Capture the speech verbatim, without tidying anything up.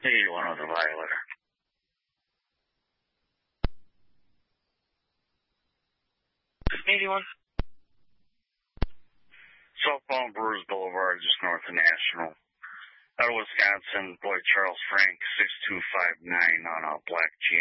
eighty-one with a violator. eighty-one. Southbound Brewers Boulevard, just north of National. Out of Wisconsin, boy Charles Frank, six two five nine on a black G